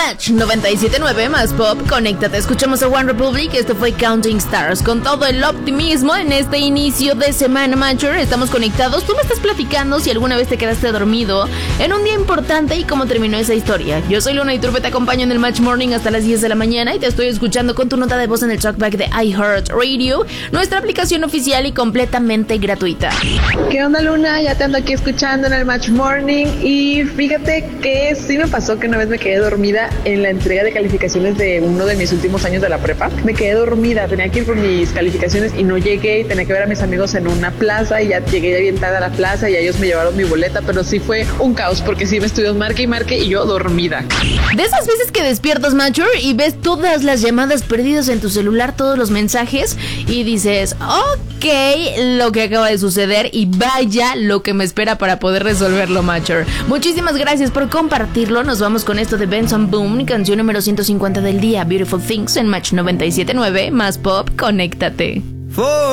Match 97.9 más pop, conéctate, escuchamos a One Republic, esto fue Counting Stars, con todo el optimismo en este inicio de semana, Matcher, estamos conectados, tú me estás platicando si alguna vez te quedaste dormido en un día importante y cómo terminó esa historia. Yo soy Luna Iturbe, te acompaño en el Match Morning hasta las 10 de la mañana y te estoy escuchando con tu nota de voz en el Talkback de iHeartRadio, nuestra aplicación oficial y completamente gratuita. ¿Qué onda, Luna? Ya te ando aquí escuchando en el Match Morning y fíjate que sí me pasó que una vez me quedé dormida en la entrega de calificaciones de uno de mis últimos años de la prepa. Me quedé dormida, tenía que ir por mis calificaciones y no llegué y tenía que ver a mis amigos en una plaza y ya llegué bien tarde a la plaza y ellos me llevaron mi boleta, pero sí fue un caos porque sí me estuvieron marque y yo dormida. De esas veces que despiertas, Matcher, y ves todas las llamadas perdidas en tu celular, todos los mensajes y dices, ok, lo que acaba de suceder y vaya lo que me espera para poder resolverlo, Matcher. Muchísimas gracias por compartirlo. Nos vamos con esto de Benson Boom, canción número 150 del día, Beautiful Things en Match 97.9 más pop, conéctate.